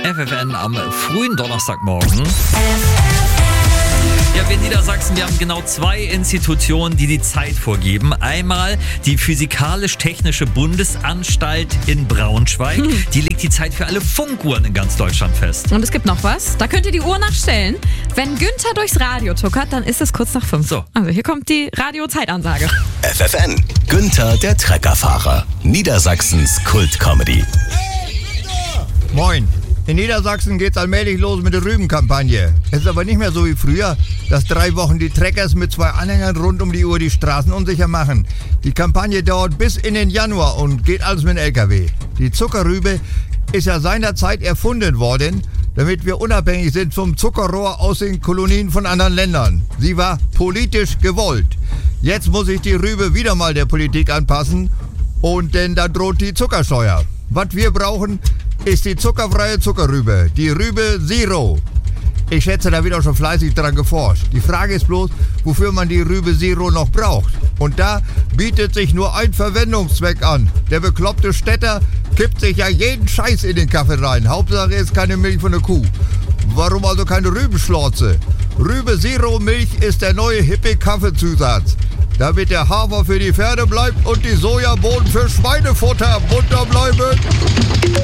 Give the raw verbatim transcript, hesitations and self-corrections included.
F F N am frühen Donnerstagmorgen. Ja, wir in Niedersachsen, wir haben genau zwei Institutionen, die die Zeit vorgeben. Einmal die Physikalisch-Technische Bundesanstalt in Braunschweig. Hm. Die legt die Zeit für alle Funkuhren in ganz Deutschland fest. Und es gibt noch was. Da könnt ihr die Uhr nachstellen. Wenn Günther durchs Radio tuckert, dann ist es kurz nach fünf. So. Also hier kommt die Radio-Zeitansage. F F N, Günther der Treckerfahrer. Niedersachsens Kult-Comedy. Moin. In Niedersachsen geht's allmählich los mit der Rübenkampagne. Es ist aber nicht mehr so wie früher, dass drei Wochen die Treckers mit zwei Anhängern rund um die Uhr die Straßen unsicher machen. Die Kampagne dauert bis in den Januar und geht alles mit dem L K W. Die Zuckerrübe ist ja seinerzeit erfunden worden, damit wir unabhängig sind vom Zuckerrohr aus den Kolonien von anderen Ländern. Sie war politisch gewollt. Jetzt muss sich die Rübe wieder mal der Politik anpassen und denn da droht die Zuckersteuer. Was wir brauchen, ist die zuckerfreie Zuckerrübe, die Rübe Zero. Ich schätze, da wird auch schon fleißig dran geforscht. Die Frage ist bloß, wofür man die Rübe Zero noch braucht. Und da bietet sich nur ein Verwendungszweck an. Der bekloppte Städter kippt sich ja jeden Scheiß in den Kaffee rein. Hauptsache ist keine Milch von der Kuh. Warum also keine Rübenschlorze? Rübe Zero Milch ist der neue hippe Kaffeezusatz. Damit der Hafer für die Pferde bleibt und die Sojabohnen für Schweinefutter munter bleiben.